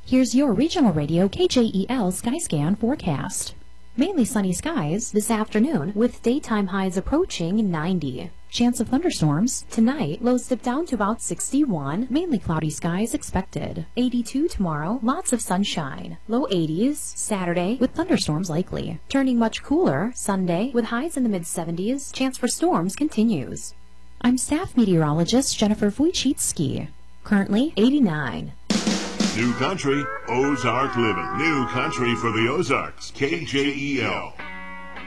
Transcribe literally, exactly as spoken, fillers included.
Here's your regional radio K J E L Skyscan forecast. Mainly sunny skies this afternoon with daytime highs approaching ninety. Chance of thunderstorms tonight, lows dip down to about sixty-one. Mainly cloudy skies expected. eighty-two tomorrow, lots of sunshine. Low eighties Saturday with thunderstorms likely. Turning much cooler Sunday with highs in the mid seventies. Chance for storms continues. I'm staff meteorologist Jennifer Wojcicki. Currently eighty-nine. New country, Ozark living. New country for the Ozarks. K J E L.